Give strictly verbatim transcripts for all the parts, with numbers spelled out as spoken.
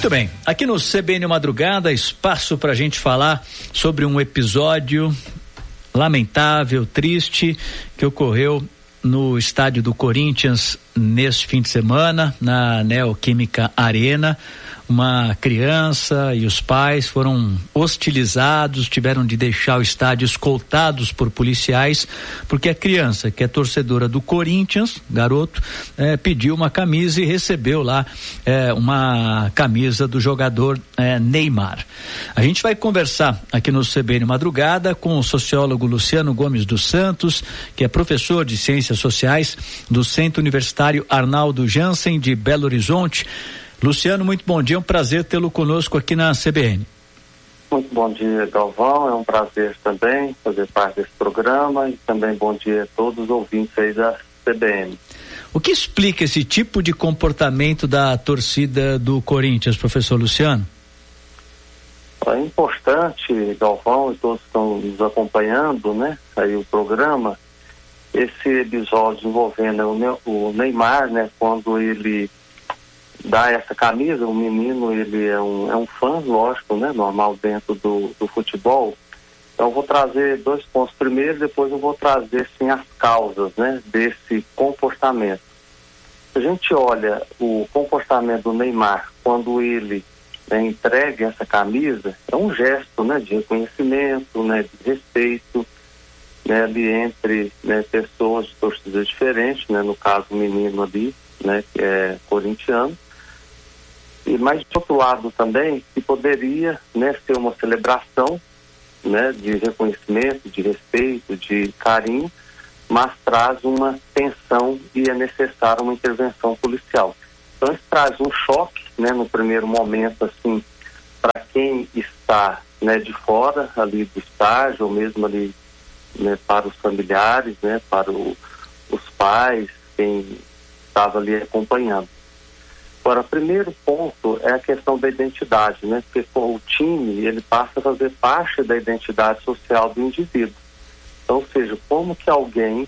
Muito bem, aqui no C B N Madrugada, espaço para a gente falar sobre um episódio lamentável, triste, que ocorreu no estádio do Corinthians neste fim de semana, na Neoquímica Arena. Uma criança e os pais foram hostilizados, tiveram de deixar o estádio escoltados por policiais, porque a criança, que é torcedora do Corinthians, garoto, eh, pediu uma camisa e recebeu lá eh, uma camisa do jogador eh, Neymar. A gente vai conversar aqui no C B N Madrugada com o sociólogo Luciano Gomes dos Santos, que é professor de Ciências Sociais do Centro Universitário Arnaldo Jansen de Belo Horizonte. Luciano, muito bom dia, é um prazer tê-lo conosco aqui na C B N. Muito bom dia, Galvão, é um prazer também fazer parte desse programa e também bom dia a todos os ouvintes aí da C B N. O que explica esse tipo de comportamento da torcida do Corinthians, professor Luciano? É importante, Galvão, e todos estão nos acompanhando, né, aí o programa, esse episódio envolvendo o Neymar, né, quando ele dá essa camisa, o menino, ele é um, é um fã, lógico, né, normal dentro do, do futebol. Então eu vou trazer dois pontos primeiro, depois eu vou trazer, sim, as causas, né, desse comportamento. Se a gente olha o comportamento do Neymar, quando ele, né, entrega essa camisa, é um gesto, né, de reconhecimento, né, de respeito, né, ali entre, né, pessoas de torcidas diferentes, né, no caso o menino ali, né, que é corintiano. E mais do outro lado também, que poderia, né, ser uma celebração, né, de reconhecimento, de respeito, de carinho, mas traz uma tensão e é necessária uma intervenção policial. Então isso traz um choque, né, no primeiro momento, assim, para quem está, né, de fora ali do estágio, ou mesmo ali, né, para os familiares, né, para o, os pais, quem estava ali acompanhando. Agora, o primeiro ponto é a questão da identidade, né? Porque o time, ele passa a fazer parte da identidade social do indivíduo. Então, ou seja, como que alguém,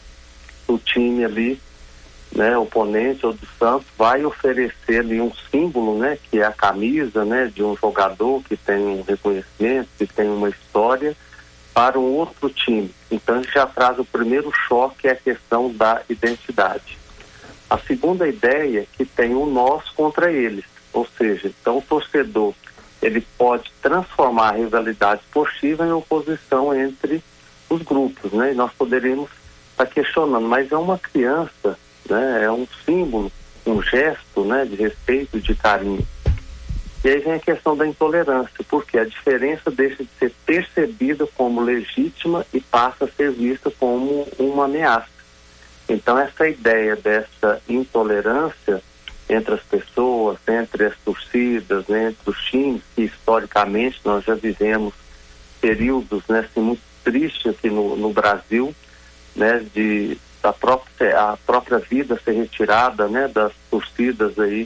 o time ali, né, oponente ou do Santos, vai oferecer ali um símbolo, né, que é a camisa, né, de um jogador que tem um reconhecimento, que tem uma história, para um outro time. Então, já traz o primeiro choque, que é a questão da identidade. A segunda ideia é que tem o nós contra eles, ou seja, então o torcedor, ele pode transformar a rivalidade esportiva em oposição entre os grupos, né? E nós poderíamos estar questionando, mas é uma criança, né? É um símbolo, um gesto, né, de respeito, de carinho. E aí vem a questão da intolerância, porque a diferença deixa de ser percebida como legítima e passa a ser vista como uma ameaça. Então, essa ideia dessa intolerância entre as pessoas, entre as torcidas, né, entre os times, que historicamente nós já vivemos períodos, né, assim, muito tristes aqui no, no Brasil, né, de a própria, a própria vida ser retirada, né, das torcidas aí,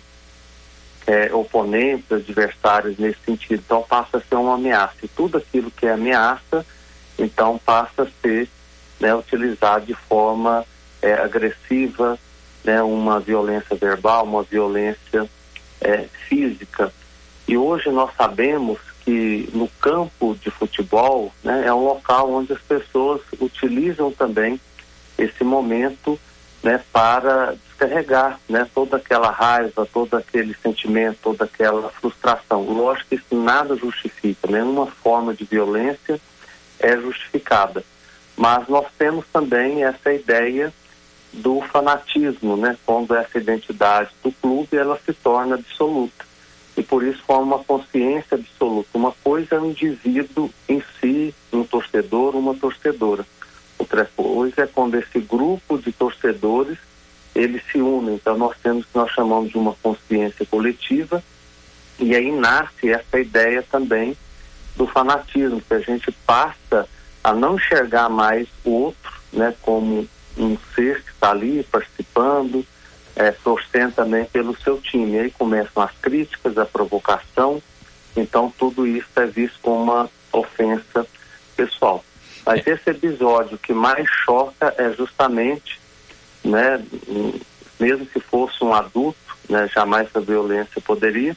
é, oponentes, adversários nesse sentido. Então, passa a ser uma ameaça. E tudo aquilo que é ameaça, então, passa a ser, né, utilizado de forma É, agressiva, né, uma violência verbal, uma violência é, física. E hoje nós sabemos que no campo de futebol, né, é um local onde as pessoas utilizam também esse momento, né, para descarregar, né, toda aquela raiva, todo aquele sentimento, toda aquela frustração. Lógico que isso nada justifica, nenhuma forma de violência é justificada. Mas nós temos também essa ideia do fanatismo, né? Quando essa identidade do clube, ela se torna absoluta. E por isso forma uma consciência absoluta. Uma coisa é o indivíduo em si, um torcedor, uma torcedora. Outra coisa é quando esse grupo de torcedores, eles se unem. Então nós temos o que nós chamamos de uma consciência coletiva, e aí nasce essa ideia também do fanatismo, que a gente passa a não enxergar mais o outro, né, como um ser que está ali participando, é, torcendo também pelo seu time. E aí começam as críticas, a provocação, então tudo isso é visto como uma ofensa pessoal. Mas esse episódio que mais choca é justamente, né, mesmo se fosse um adulto, né, jamais a violência poderia,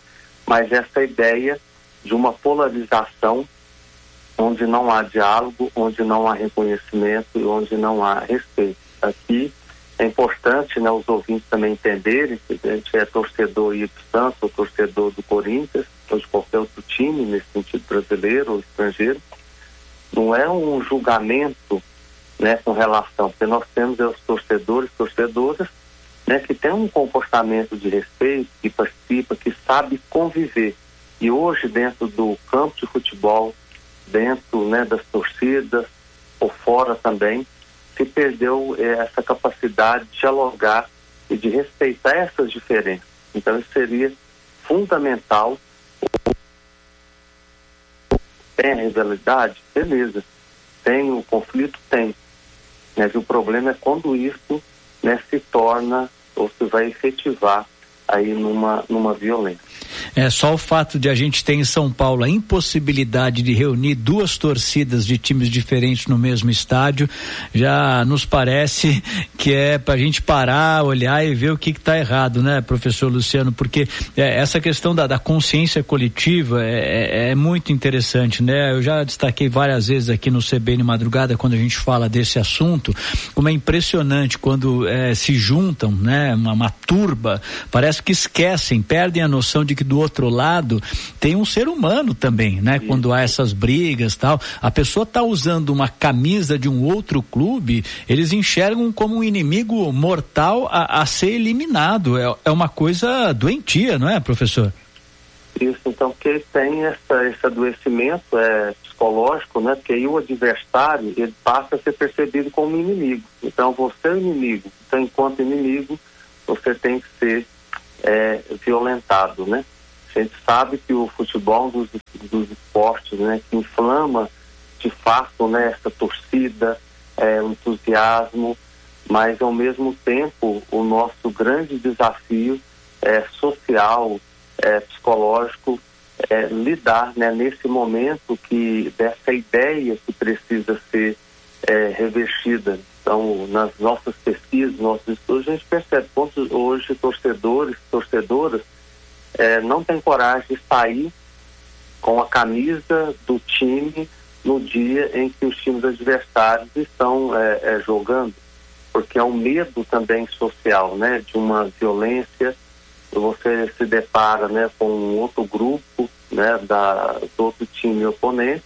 mas essa ideia de uma polarização onde não há diálogo, onde não há reconhecimento e onde não há respeito. Aqui é importante, né, os ouvintes também entenderem que a gente é torcedor e do Santos, ou torcedor do Corinthians, ou de qualquer outro time, nesse sentido brasileiro ou estrangeiro. Não é um julgamento, né, com relação, porque nós temos os torcedores, torcedoras, né, que tem um comportamento de respeito, que participa, que sabe conviver. E hoje, dentro do campo de futebol, dentro, né, das torcidas, por fora também, se perdeu eh, essa capacidade de dialogar e de respeitar essas diferenças. Então, isso seria fundamental. Tem a rivalidade? Beleza. Tem o conflito? Tem. Mas o problema é quando isso, né, se torna ou se vai efetivar aí numa, numa violência. É só o fato de a gente ter em São Paulo a impossibilidade de reunir duas torcidas de times diferentes no mesmo estádio, já nos parece que é pra gente parar, olhar e ver o que que tá errado, né, professor Luciano? Porque é, essa questão da, da consciência coletiva é, é, é muito interessante, né? Eu já destaquei várias vezes aqui no C B N Madrugada, quando a gente fala desse assunto, como é impressionante quando é, se juntam, né, uma, uma turba, parece que esquecem, perdem a noção de que do outro lado tem um ser humano também, né? Sim. Quando há essas brigas e tal, a pessoa tá usando uma camisa de um outro clube, eles enxergam como um inimigo mortal a, a ser eliminado. É, é uma coisa doentia, não é, professor? Isso, então, porque tem essa, esse adoecimento é, psicológico, né? Porque aí o adversário, ele passa a ser percebido como inimigo. Então, você é o inimigo. Então, enquanto inimigo, você tem que ser é, violentado, né? A gente sabe que o futebol é um dos, dos esportes, né, que inflama de fato, né, essa torcida, é, o entusiasmo, mas ao mesmo tempo o nosso grande desafio é social, é, psicológico, é, lidar, né, nesse momento que dessa ideia que precisa ser é, revestida. Então, nas nossas pesquisas, nossos estudos, a gente percebe quantos hoje torcedores, torcedoras É, não tem coragem de sair com a camisa do time no dia em que os times adversários estão é, é, jogando, porque é um medo também social, né, de uma violência. Você se depara, né, com um outro grupo, né, da, do outro time oponente,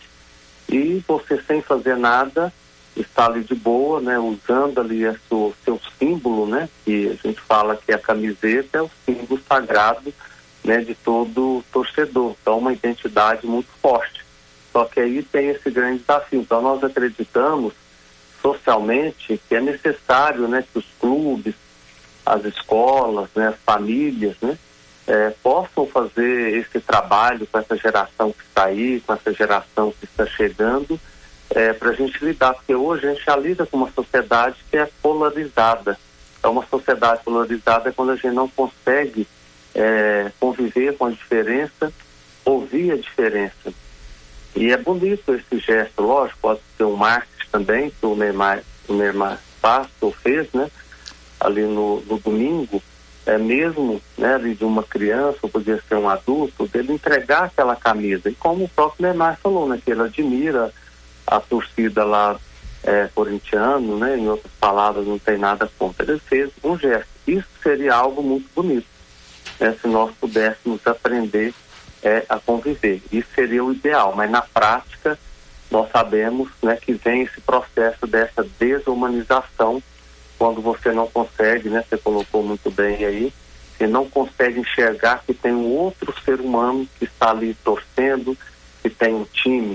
e você, sem fazer nada, está ali de boa, né, usando ali o seu, seu símbolo, né, que a gente fala que a camiseta é o símbolo sagrado, né, de todo torcedor. Então, uma identidade muito forte. Só que aí tem esse grande desafio. Então, nós acreditamos socialmente que é necessário, né, que os clubes, as escolas, né, as famílias, né, é, possam fazer esse trabalho com essa geração que está aí, com essa geração que está chegando, é, para a gente lidar. Porque hoje a gente já lida com uma sociedade que é polarizada. Então, uma sociedade polarizada é quando a gente não consegue É, conviver com a diferença, ouvir a diferença. E é bonito esse gesto, lógico, pode ser um marketing também, que o Neymar, o Neymar faz, ou fez, né, ali no, no domingo, é mesmo, né, ali de uma criança, ou podia ser um adulto, dele entregar aquela camisa. E como o próprio Neymar falou, né, que ele admira a torcida lá é, corintiano, né, em outras palavras, não tem nada contra. Ele fez um gesto. Isso seria algo muito bonito. É, se nós pudéssemos aprender é, a conviver. Isso seria o ideal, mas na prática nós sabemos, né, que vem esse processo dessa desumanização, quando você não consegue, né, você colocou muito bem aí, você não consegue enxergar que tem um outro ser humano que está ali torcendo, que tem um time.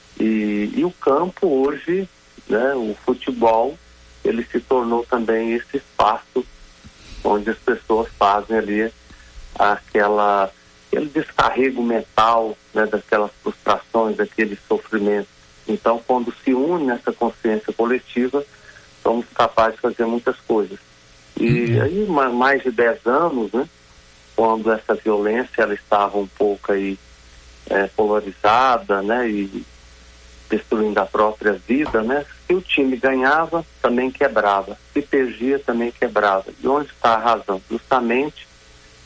E, e o campo hoje, né, o futebol, ele se tornou também esse espaço onde as pessoas fazem ali aquela, aquele descarrego mental, né, daquelas frustrações, daquele sofrimento. Então, quando se une nessa consciência coletiva, somos capazes de fazer muitas coisas. E uhum. aí, mais de dez anos, né, quando essa violência ela estava um pouco aí é, polarizada, né, e destruindo a própria vida, né, se o time ganhava, também quebrava. Se perdia, também quebrava. E onde está a razão? Justamente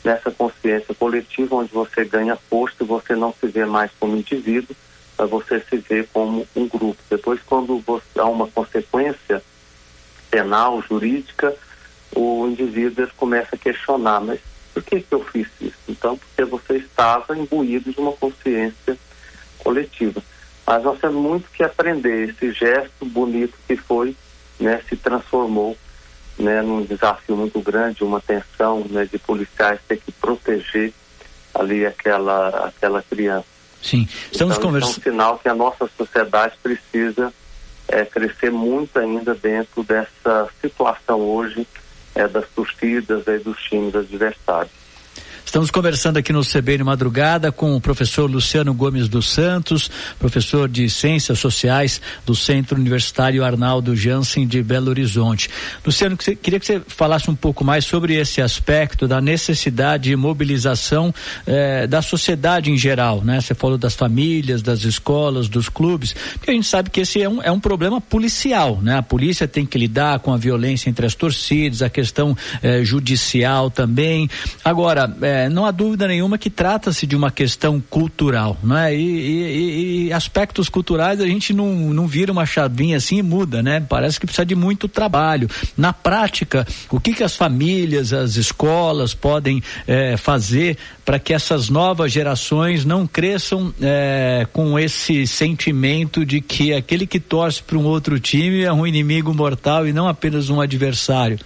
nessa consciência coletiva, onde você ganha força e você não se vê mais como indivíduo, mas você se vê como um grupo. Depois, quando você, há uma consequência penal, jurídica, o indivíduo começa a questionar, mas por que que eu fiz isso? Então, porque você estava imbuído de uma consciência coletiva. Mas nós temos muito que aprender. Esse gesto bonito que foi, né, se transformou, né, num desafio muito grande, uma tensão, né, de policiais ter que proteger ali aquela, aquela criança. Sim, estamos então, conversando. É um sinal que a nossa sociedade precisa é, crescer muito ainda dentro dessa situação hoje é, das torcidas e dos times adversários. Estamos conversando aqui no C B N Madrugada com o professor Luciano Gomes dos Santos, professor de Ciências Sociais do Centro Universitário Arnaldo Jansen de Belo Horizonte. Luciano, queria que você falasse um pouco mais sobre esse aspecto da necessidade de mobilização eh, da sociedade em geral, né? Você falou das famílias, das escolas, dos clubes, porque a gente sabe que esse é um, é um problema policial, né? A polícia tem que lidar com a violência entre as torcidas, a questão eh, judicial também. Agora, eh, não há dúvida nenhuma que trata-se de uma questão cultural, né? E, e, e aspectos culturais a gente não, não vira uma chavinha assim e muda, né? Parece que precisa de muito trabalho. Na prática, o que que as famílias, as escolas podem eh, fazer para que essas novas gerações não cresçam eh, com esse sentimento de que aquele que torce para um outro time é um inimigo mortal e não apenas um adversário?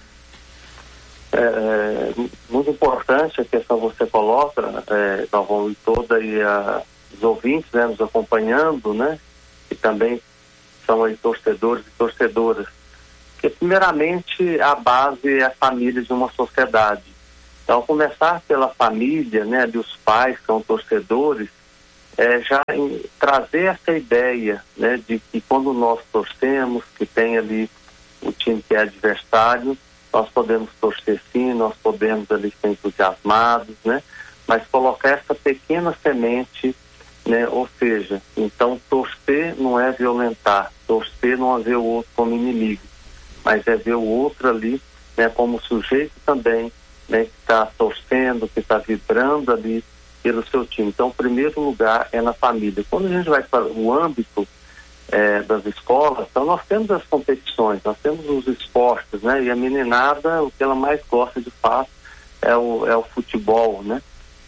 É, é muito importante a questão que você coloca, é, Galvão, e toda aí a, os ouvintes, né, nos acompanhando, né, e também são aí torcedores e torcedoras, porque primeiramente a base é a família de uma sociedade. Então, começar pela família, né, dos pais que são torcedores, é, já em, trazer essa ideia, né, de que quando nós torcemos, que tem ali o time que é adversário, nós podemos torcer sim, nós podemos ali ser entusiasmados, né? Mas colocar essa pequena semente, né? Ou seja, então torcer não é violentar, torcer não é ver o outro como inimigo, mas é ver o outro ali, né? Como sujeito também, né? Que está torcendo, que está vibrando ali pelo seu time. Então, o primeiro lugar é na família. Quando a gente vai para o âmbito É, das escolas, então nós temos as competições, nós temos os esportes, né? E a meninada, o que ela mais gosta de fato é o, é o futebol, né?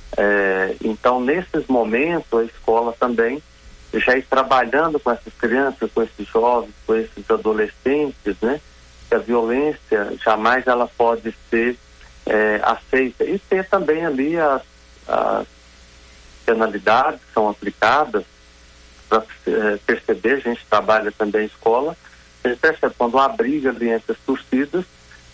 É, então, nesses momentos, a escola também já ir trabalhando com essas crianças, com esses jovens, com esses adolescentes, né? Que a violência jamais ela pode ser é, aceita. E ter também ali as, as penalidades que são aplicadas para é, perceber. A gente trabalha também em escola, a gente percebe quando há briga ali entre as torcidas,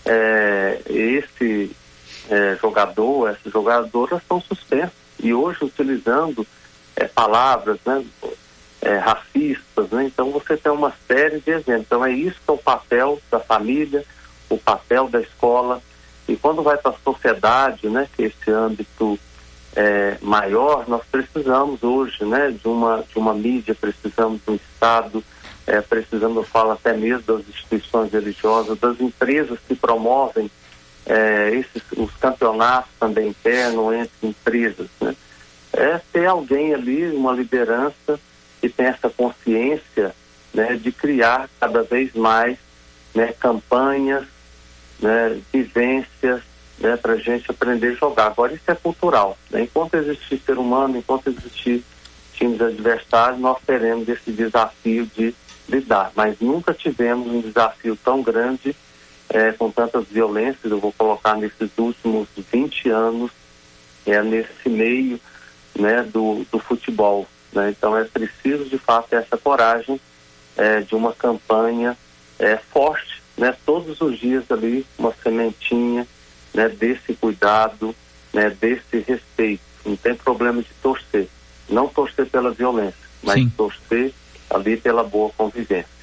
é, esse é, jogador, essas jogadoras são suspensas, e hoje utilizando é, palavras, né, é, racistas, né? Então você tem uma série de exemplos. Então é isso que é o papel da família, o papel da escola, e quando vai para a sociedade, né, que é esse âmbito É, maior, nós precisamos hoje, né, de uma, de uma mídia, precisamos do Estado, é, precisamos, eu falo até mesmo das instituições religiosas, das empresas que promovem é, esses, os campeonatos também internos entre empresas, né? É ter alguém ali, uma liderança que tem essa consciência, né, de criar cada vez mais, né, campanhas, né, vivências, né, para a gente aprender a jogar. Agora, isso é cultural, né? Enquanto existir ser humano, enquanto existir times adversários, nós teremos esse desafio de lidar, mas nunca tivemos um desafio tão grande, é, com tantas violências. Eu vou colocar nesses últimos vinte anos, é, nesse meio, né, do, do futebol, né? Então é preciso de fato essa coragem, é, de uma campanha é, forte, né, todos os dias ali, uma sementinha, né, desse cuidado, né, desse respeito. Não tem problema de torcer, não torcer pela violência, mas Sim. torcer ali pela boa convivência.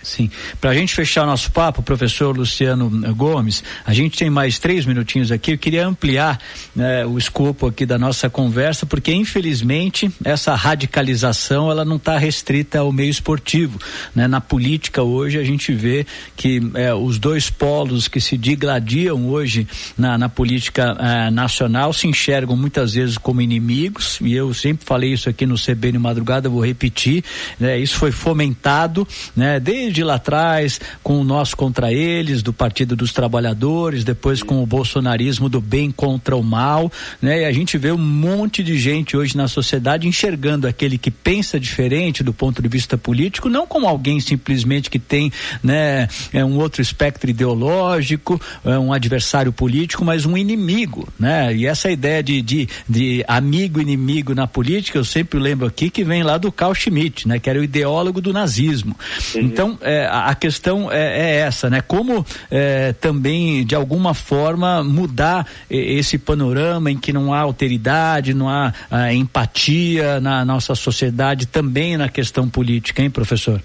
Sim. Para a gente fechar nosso papo, professor Luciano Gomes, a gente tem mais três minutinhos aqui. Eu queria ampliar, né, o escopo aqui da nossa conversa, porque infelizmente essa radicalização ela não está restrita ao meio esportivo, né? Na política hoje a gente vê que é, os dois polos que se digladiam hoje na, na política é, nacional se enxergam muitas vezes como inimigos, e eu sempre falei isso aqui no C B N Madrugada, vou repetir, né? Isso foi fomentado, né, desde de lá atrás, com o nós contra eles, do Partido dos Trabalhadores, depois com o bolsonarismo do bem contra o mal, né? E a gente vê um monte de gente hoje na sociedade enxergando aquele que pensa diferente do ponto de vista político, não como alguém simplesmente que tem, né, é um outro espectro ideológico, é um adversário político, mas um inimigo, né? E essa ideia de, de, de amigo inimigo na política, eu sempre lembro aqui que vem lá do Carl Schmitt, né? Que era o ideólogo do nazismo. Sim. Então, É, a questão é, é essa, né? Como é, também, de alguma forma, mudar esse panorama em que não há alteridade, não há a, empatia na nossa sociedade, também na questão política, hein, professor?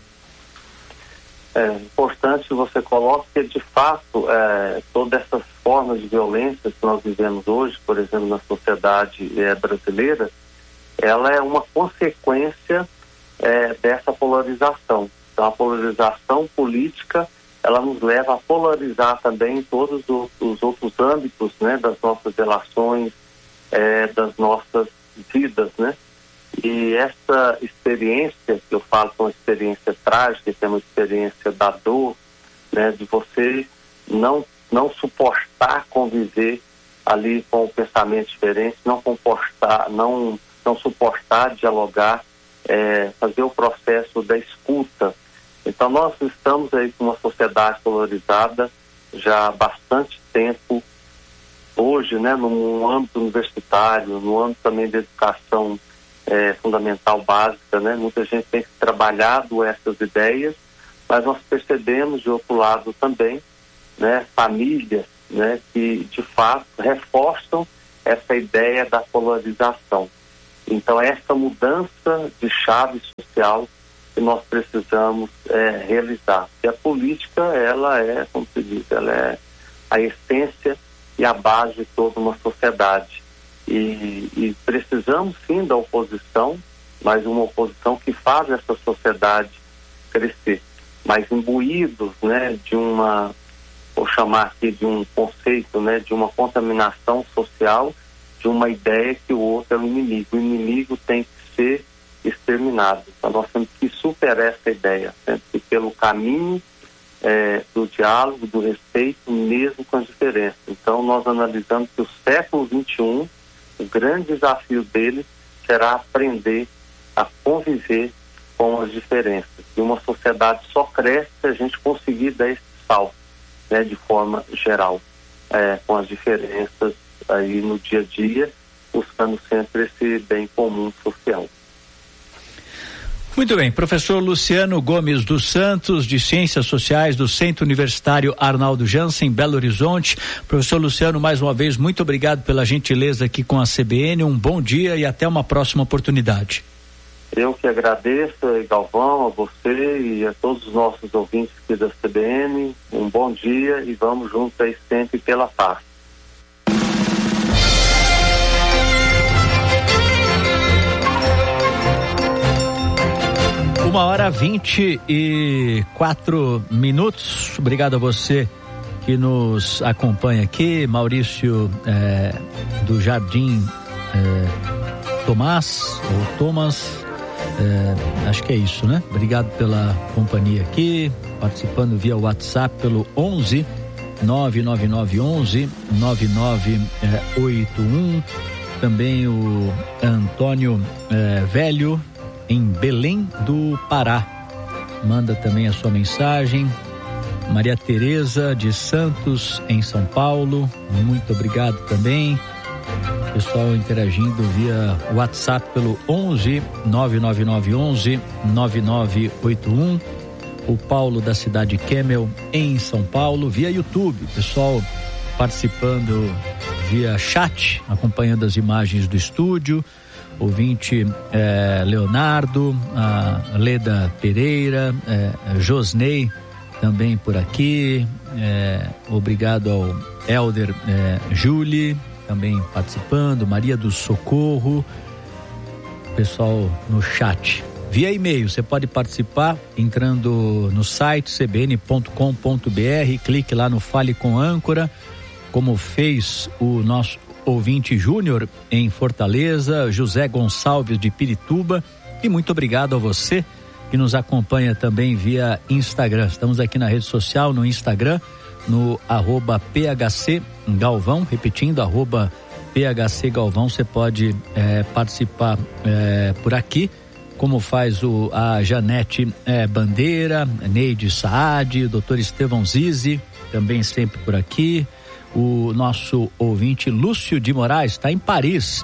É importante você coloque que, de fato, é, todas essas formas de violência que nós vivemos hoje, por exemplo, na sociedade é, brasileira, ela é uma consequência é, dessa polarização. Então, a polarização política, ela nos leva a polarizar também todos os, os outros âmbitos, né, das nossas relações, é, das nossas vidas, né? E essa experiência, que eu falo que é uma experiência trágica, que é uma experiência da dor, né, de você não, não suportar conviver ali com o pensamento diferente, não comportar, não, não suportar dialogar, é, fazer o processo da escuta. Então, nós estamos aí com uma sociedade polarizada já há bastante tempo. Hoje, né, no âmbito universitário, no âmbito também da educação é, fundamental básica, né, muita gente tem trabalhado essas ideias, mas nós percebemos, de outro lado também, né, famílias, né, que, de fato, reforçam essa ideia da polarização. Então, essa mudança de chave social que nós precisamos é, realizar. E a política, ela é, como se diz, ela é a essência e a base de toda uma sociedade. E, e precisamos, sim, da oposição, mas uma oposição que faz essa sociedade crescer. Mas imbuídos, né, de uma, vou chamar aqui de um conceito, né, de uma contaminação social, de uma ideia que o outro é o inimigo. O inimigo tem que ser exterminado. Então nós temos que superar essa ideia, sempre pelo caminho é, do diálogo, do respeito, mesmo com as diferenças. Então nós analisamos que o século vinte e um, o grande desafio dele será aprender a conviver com as diferenças. E uma sociedade só cresce se a gente conseguir dar esse salto, né, de forma geral, é, com as diferenças aí no dia a dia, buscando sempre esse bem comum social. Muito bem, professor Luciano Gomes dos Santos, de Ciências Sociais do Centro Universitário Arnaldo Jansen, Belo Horizonte. Professor Luciano, mais uma vez, muito obrigado pela gentileza aqui com a C B N, um bom dia e até uma próxima oportunidade. Eu que agradeço, Galvão, a você e a todos os nossos ouvintes aqui da C B N, um bom dia e vamos juntos aí sempre pela paz. Uma hora vinte e quatro minutos. Obrigado a você que nos acompanha aqui. Maurício é, do Jardim é, Tomás, ou Thomas, é, acho que é isso, né? Obrigado pela companhia aqui, participando via WhatsApp pelo onze nove nove nove onze nove nove oito um. Também o Antônio é, Velho, em Belém do Pará, manda também a sua mensagem. Maria Tereza de Santos, em São Paulo, muito obrigado também. Pessoal interagindo via WhatsApp pelo onze nove nove nove onze nove nove oito um. O Paulo da cidade Kemmel, em São Paulo, via YouTube. Pessoal participando via chat, acompanhando as imagens do estúdio. ouvinte é, Leonardo, a Leda Pereira, é, Josney também por aqui, é, obrigado ao Elder é, Julie também participando, Maria do Socorro, pessoal no chat. Via e-mail, você pode participar entrando no site c b n ponto com ponto b r, clique lá no Fale com Âncora, como fez o nosso ouvinte Júnior em Fortaleza, José Gonçalves de Pirituba, e muito obrigado a você que nos acompanha também via Instagram. Estamos aqui na rede social, no Instagram, no arroba P H C Galvão, repetindo, arroba P H C Galvão, você pode é, participar é, por aqui, como faz o, a Janete é, Bandeira, Neide Saad, o doutor Estevão Zizi, também sempre por aqui. O nosso ouvinte Lúcio de Moraes está em Paris,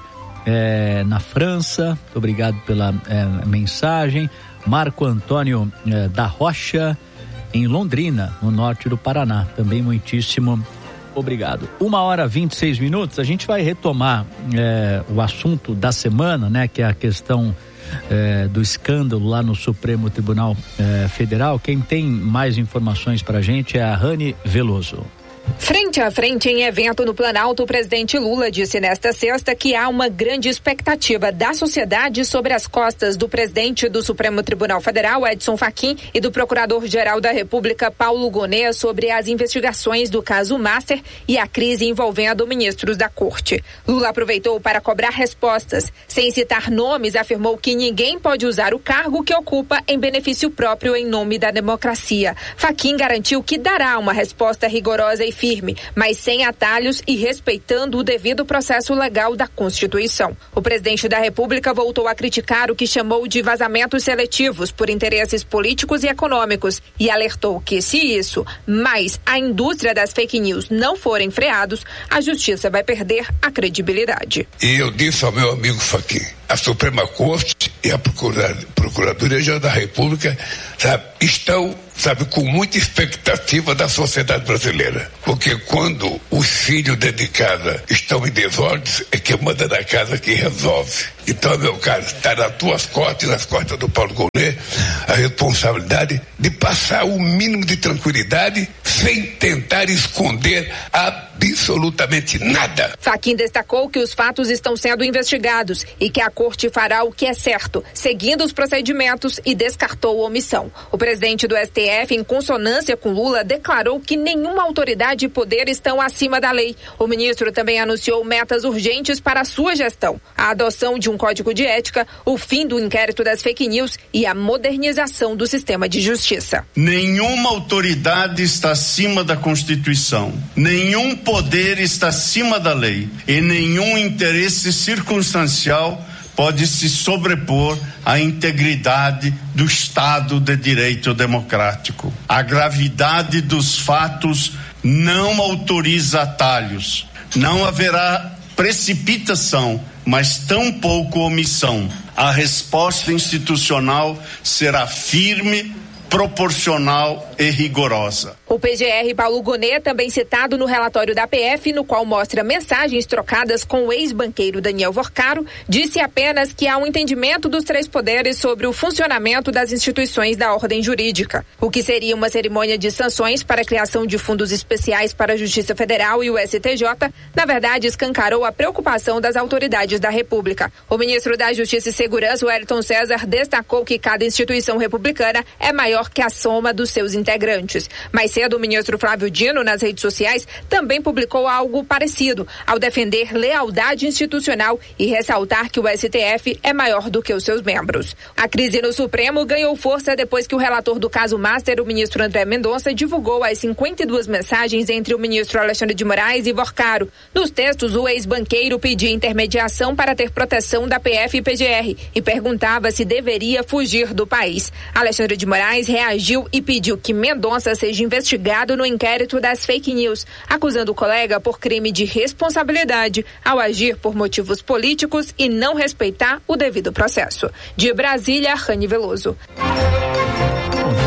é, na França. Muito obrigado pela é, mensagem. Marco Antônio é, da Rocha, em Londrina, no norte do Paraná. Também muitíssimo obrigado. Uma hora vinte e seis minutos. A gente vai retomar é, o assunto da semana, né? Que é a questão é, do escândalo lá no Supremo Tribunal é, Federal. Quem tem mais informações pra gente é a Rani Veloso. Frente a frente em evento no Planalto, o presidente Lula disse nesta sexta que há uma grande expectativa da sociedade sobre as costas do presidente do Supremo Tribunal Federal, Edson Fachin, e do Procurador-Geral da República, Paulo Gonet, sobre as investigações do caso Master e a crise envolvendo ministros da Corte. Lula aproveitou para cobrar respostas. Sem citar nomes, afirmou que ninguém pode usar o cargo que ocupa em benefício próprio em nome da democracia. Fachin garantiu que dará uma resposta rigorosa e firme, mas sem atalhos e respeitando o devido processo legal da Constituição. O presidente da República voltou a criticar o que chamou de vazamentos seletivos por interesses políticos e econômicos e alertou que, se isso, mais a indústria das fake news não forem freados, a justiça vai perder a credibilidade. E eu disse ao meu amigo Fachin, a Suprema Corte e a Procuradoria-Geral da República, sabe, estão, sabe, com muita expectativa da sociedade brasileira. Porque quando os filhos dentro de casa estão em desordens, é que manda da casa que resolve. Então, meu caro, está nas tuas costas e nas costas do Paulo Gonet a responsabilidade de passar o mínimo de tranquilidade sem tentar esconder absolutamente nada. Fachin destacou que os fatos estão sendo investigados e que a Corte fará o que é certo, seguindo os procedimentos, e descartou omissão. O presidente do S T F, em consonância com Lula, declarou que nenhuma autoridade e poder estão acima da lei. O ministro também anunciou metas urgentes para a sua gestão: a adoção de um código de ética, o fim do inquérito das fake news e a modernização do sistema de justiça. Nenhuma autoridade está acima da Constituição, nenhum poder está acima da lei e nenhum interesse circunstancial pode se sobrepor à integridade do Estado de Direito Democrático. A gravidade dos fatos não autoriza atalhos. Não haverá precipitação, mas tampouco omissão. A resposta institucional será firme, proporcional e rigorosa. O P G R Paulo Gonet, também citado no relatório da P F, no qual mostra mensagens trocadas com o ex-banqueiro Daniel Vorcaro, disse apenas que há um entendimento dos três poderes sobre o funcionamento das instituições da ordem jurídica. O que seria uma cerimônia de sanções para a criação de fundos especiais para a Justiça Federal e o S T J, na verdade, escancarou a preocupação das autoridades da República. O ministro da Justiça e Segurança, Wellington César, destacou que cada instituição republicana é maior que a soma dos seus integrantes. Mais cedo, o ministro Flávio Dino, nas redes sociais, também publicou algo parecido, ao defender lealdade institucional e ressaltar que o S T F é maior do que os seus membros. A crise no Supremo ganhou força depois que o relator do caso Master, o ministro André Mendonça, divulgou as cinquenta e duas mensagens entre o ministro Alexandre de Moraes e Vorcaro. Nos textos, o ex-banqueiro pedia intermediação para ter proteção da P F e P G R e perguntava se deveria fugir do país. Alexandre de Moraes reagiu e pediu que Mendonça seja investigado no inquérito das fake news, acusando o colega por crime de responsabilidade ao agir por motivos políticos e não respeitar o devido processo. De Brasília, Rani Veloso.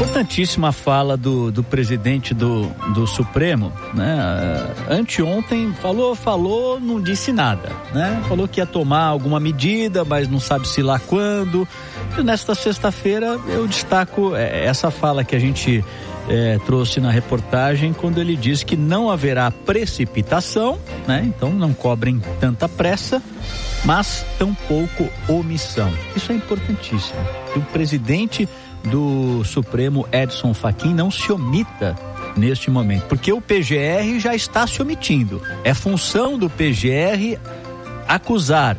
Importantíssima a fala do, do presidente do, do Supremo, né? Anteontem falou, falou, não disse nada, né? Falou que ia tomar alguma medida, mas não sabe se lá quando. E nesta sexta-feira eu destaco essa fala que a gente é, trouxe na reportagem, quando ele diz que não haverá precipitação, né? Então não cobrem tanta pressa, mas tampouco omissão. Isso é importantíssimo. O presidente do Supremo, Edson Fachin, não se omita neste momento, porque o P G R já está se omitindo. É função do P G R acusar,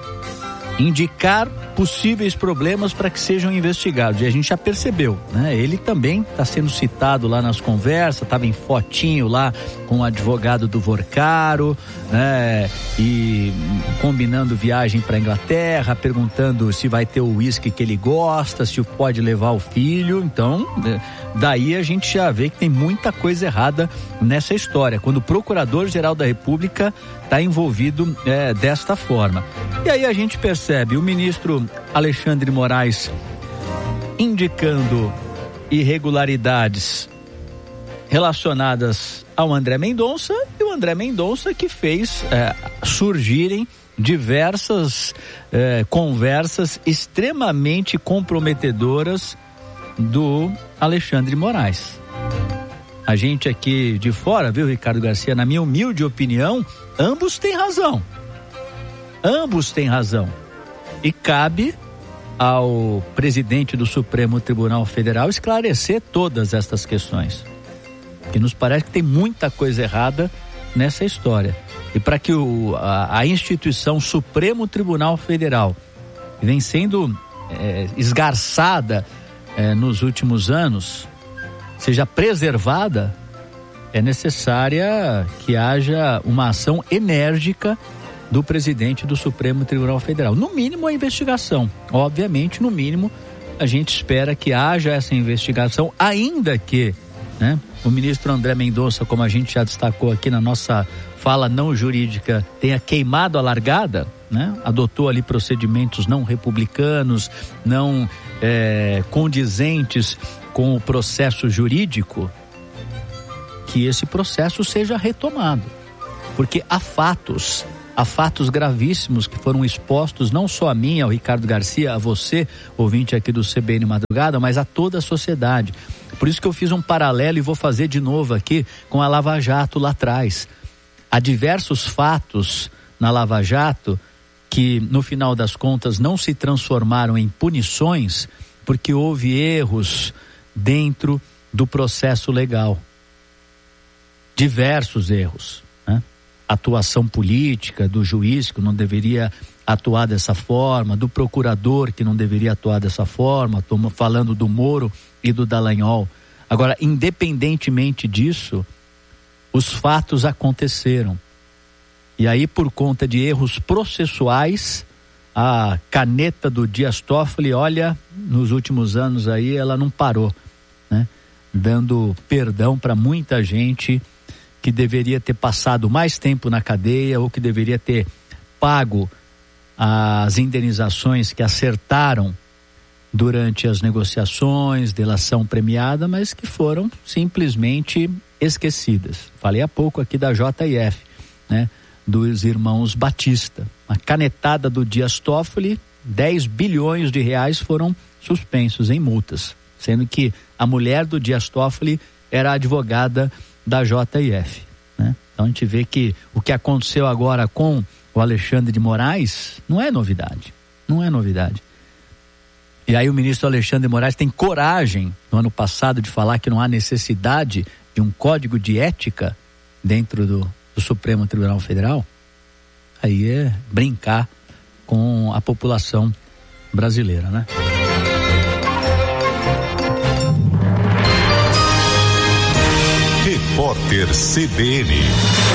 indicar possíveis problemas para que sejam investigados, e a gente já percebeu, né? Ele também está sendo citado lá nas conversas, estava em fotinho lá com o advogado do Vorcaro, né? E combinando viagem para Inglaterra, perguntando se vai ter o uísque que ele gosta, se pode levar o filho. Então, daí a gente já vê que tem muita coisa errada nessa história, quando o Procurador-Geral da República está envolvido é, desta forma. E aí a gente percebe o ministro Alexandre de Moraes indicando irregularidades relacionadas ao André Mendonça, e o André Mendonça que fez é, surgirem diversas é, conversas extremamente comprometedoras do Alexandre de Moraes. A gente aqui de fora, viu, Ricardo Garcia, na minha humilde opinião, ambos têm razão. Ambos têm razão. E cabe ao presidente do Supremo Tribunal Federal esclarecer todas estas questões, que nos parece que tem muita coisa errada nessa história. E para que o, a, a instituição Supremo Tribunal Federal, que vem sendo é, esgarçada é, nos últimos anos, seja preservada, é necessária que haja uma ação enérgica do presidente do Supremo Tribunal Federal. No mínimo a investigação. Obviamente, no mínimo, a gente espera que haja essa investigação, ainda que, né, o ministro André Mendonça, como a gente já destacou aqui na nossa fala não jurídica, tenha queimado a largada, né? Adotou ali procedimentos não republicanos, não é, condizentes com o processo jurídico, que esse processo seja retomado. Porque há fatos, há fatos gravíssimos que foram expostos não só a mim, ao Ricardo Garcia, a você, ouvinte aqui do C B N Madrugada, mas a toda a sociedade. Por isso que eu fiz um paralelo e vou fazer de novo aqui com a Lava Jato lá atrás. Há diversos fatos na Lava Jato que, no final das contas, não se transformaram em punições porque houve erros dentro do processo legal. Diversos erros, né? Atuação política do juiz, que não deveria atuar dessa forma, do procurador, que não deveria atuar dessa forma, estou falando do Moro e do Dallagnol. Agora, independentemente disso, os fatos aconteceram. E aí, por conta de erros processuais, a caneta do Dias Toffoli, olha, nos últimos anos aí, ela não parou, né? Dando perdão para muita gente que deveria ter passado mais tempo na cadeia ou que deveria ter pago as indenizações que acertaram durante as negociações, delação premiada, mas que foram simplesmente esquecidas. Falei há pouco aqui da J I F, né? Dos irmãos Batista. A canetada do Dias Toffoli, dez bilhões de reais foram suspensos em multas, sendo que a mulher do Dias Toffoli era advogada da J I F, né? Então a gente vê que o que aconteceu agora com o Alexandre de Moraes não é novidade, não é novidade. E aí o ministro Alexandre de Moraes tem coragem, no ano passado, de falar que não há necessidade de um código de ética dentro do, do Supremo Tribunal Federal. Aí é brincar com a população brasileira, né? Repórter C B N.